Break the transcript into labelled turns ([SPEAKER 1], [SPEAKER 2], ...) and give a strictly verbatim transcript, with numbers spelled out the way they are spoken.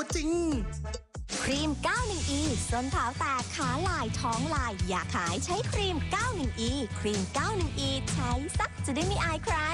[SPEAKER 1] จริง
[SPEAKER 2] ครีม เก้าหนึ่ง อี ส้นเท้าแตกขาลายท้องลายอยากหายใช้ครีม เก้าหนึ่ง อี ครีม เก้าหนึ่ง อี ใช้ซักจะได้ไม่อายใคร